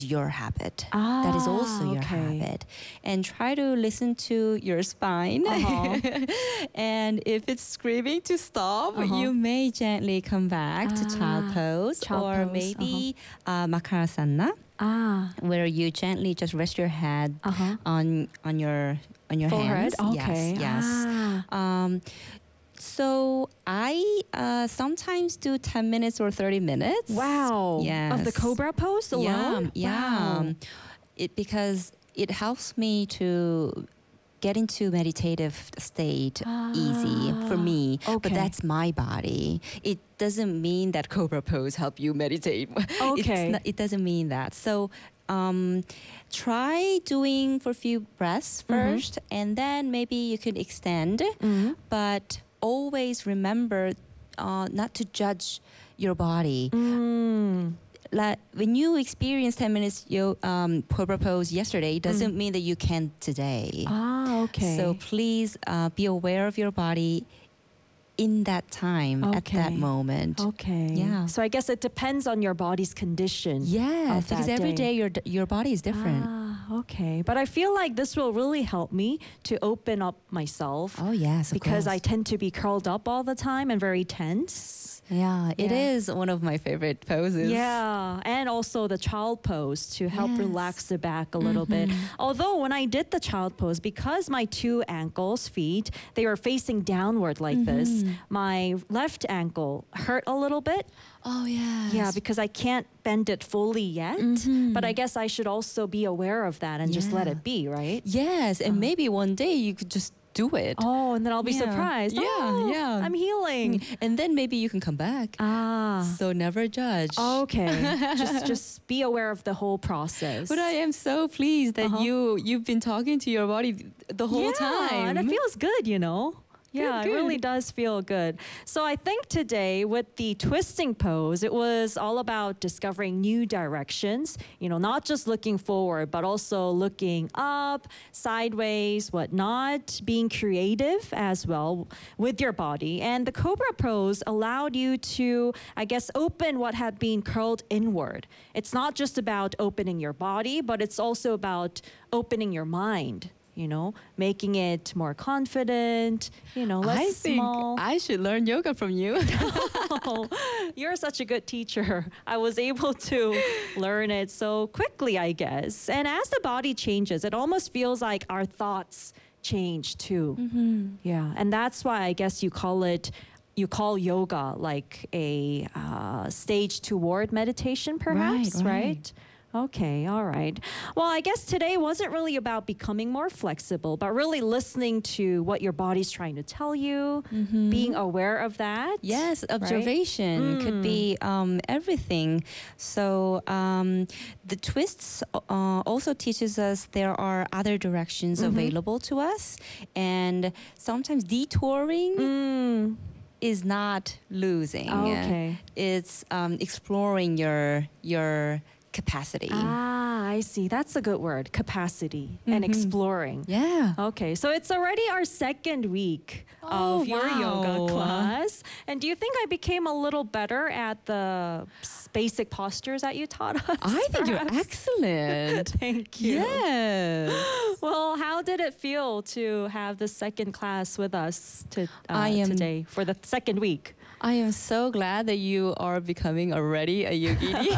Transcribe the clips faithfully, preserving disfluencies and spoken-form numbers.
your habit. Ah, that is also your okay. habit. And try to listen to your spine. Uh-huh. And if it's screaming to stop, Uh-huh. you may gently come back to child Ah, pose, child or pose, maybe uh, Makarasana, Ah. where you gently just rest your head Uh-huh. on on your on your Forehead? hands. Okay. Yes, yes. Ah. Um, so I uh, sometimes do ten minutes or thirty minutes. Wow. Yes. Of the cobra pose alone? Yeah, yeah. Wow. It because it helps me to get into meditative state easy for me. Ah, But okay. that's my body. It doesn't mean that cobra pose help you meditate. Okay. It's not, it doesn't mean that. So um, try doing for a few breaths Mm-hmm. first, and then maybe you could extend. Mhm. But always remember uh, not to judge your body. Mm. Like when you experience ten minutes yo, um, cobra pose yesterday, it doesn't mean that you can today. Ah, okay. So please uh, be aware of your body in that time, at that Okay. moment. Okay. Yeah. So I guess it depends on your body's condition. Yes, of because that every day. day your your body is different. Ah, okay. But I feel like this will really help me to open up myself. Oh yes, of because I course. tend to be curled up all the time and very tense. Yeah, it Yeah. is one of my favorite poses. Yeah, and also the child pose to help Yes. relax the back a little bit. Although when I did the child pose, because my two ankles, feet, they were facing downward like this, my left ankle hurt a little bit. Oh yes. Yeah, because I can't bend it fully yet. But I guess I should also be aware of that and just let Yeah. it be, right? Yes, and maybe one day you could just do it. Oh, and then I'll be Yeah. surprised. Yeah, Oh, yeah. I'm healing. And then maybe you can come back. Ah. So never judge. Okay. just just be aware of the whole process. But I am so pleased that Uh-huh. you you've been talking to your body the whole yeah, time. and it feels good, you know. Yeah, Good, it really good. does feel good. So I think today with the twisting pose, it was all about discovering new directions, you know, not just looking forward, but also looking up, sideways, whatnot, being creative as well with your body. And the cobra pose allowed you to, I guess, open what had been curled inward. It's not just about opening your body, but it's also about opening your mind. You know, making it more confident, you know, less I think small. I should learn yoga from you. Oh, you're such a good teacher. I was able to learn it so quickly, I guess. And as the body changes, it almost feels like our thoughts change too. Yeah. And that's why I guess you call it, you call yoga like a uh, stage toward meditation, perhaps, Right, right? right. Okay, all right. Well, I guess today wasn't really about becoming more flexible, but really listening to what your body's trying to tell you, being aware of that. Yes, observation could be um, everything. So um, the twists uh, also teaches us there are other directions available to us, and sometimes detouring Mm, is not losing. Okay. It's um, exploring your your capacity. ah, I see. That's a good word, capacity and exploring. Yeah. Okay, so it's already our second week Oh, of your wow. yoga class. And do you think I became a little better at the s- basic postures that you taught us? I think you're perhaps? excellent. Thank you. Yes. Well, how did it feel to have the second class with us to, uh, I am- today for the second week? I am so glad that you are becoming already a yogini.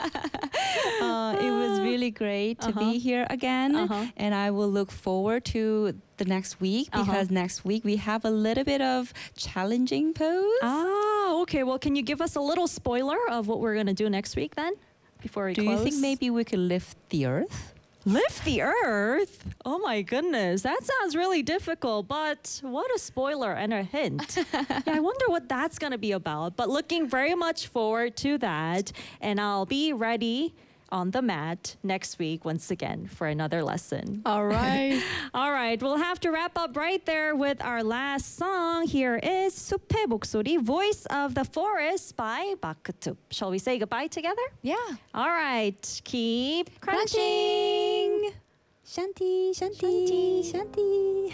uh, it was really great to be here again. Uh-huh. And I will look forward to the next week Uh-huh. because next week we have a little bit of challenging pose. Ah, okay. Well, can you give us a little spoiler of what we're going to do next week then? Before we Do close? you think maybe we could lift the earth? Lift the earth? Oh my goodness, that sounds really difficult, but what a spoiler and a hint. Yeah, I wonder what that's going to be about, but looking very much forward to that. And I'll be ready on the mat next week once again for another lesson. All right. All right, we'll have to wrap up right there with our last song. Here is 숲의 목소리, Voice of the Forest by Bakutup. Shall we say goodbye together? Yeah. All right, keep crunching. Shanti, shanti, shanti.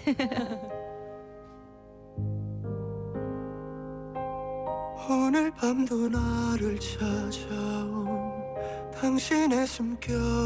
오늘 밤도 나를 찾아온 당신의 숨결